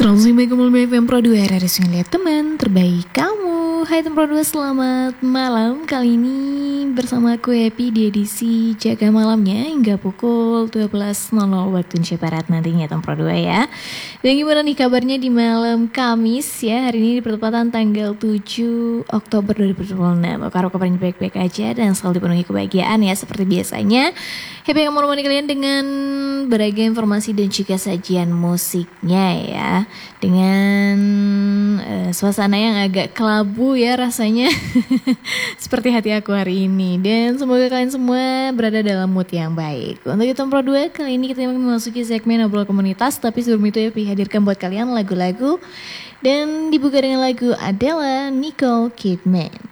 105,5 FM Pro 2 RRI Lihat Teman Terbaik Kamu. Hai teman Pro 2, selamat malam. Kali ini bersama aku Happy di edisi Jaga Malamnya hingga pukul 12.00 waktu Indonesia Barat nantinya teman Pro 2 ya. Dan gimana nih kabarnya di malam Kamis ya. Hari ini di pertempatan tanggal 7 Oktober 2026. Harap kabarnya baik-baik aja dan selalu dipenuhi kebahagiaan ya. Seperti biasanya Happy akan menemani kalian dengan beragam informasi dan juga sajian musiknya ya, dengan suasana yang agak kelabu ya rasanya seperti hati aku hari ini. Dan semoga kalian semua berada dalam mood yang baik. Untuk itu Pro 2, kali ini kita memasuki segmen Obrol Komunitas. Tapi sebelum itu ya hadirkan buat kalian lagu-lagu, dan dibuka dengan lagu Adele Nicole Kidman.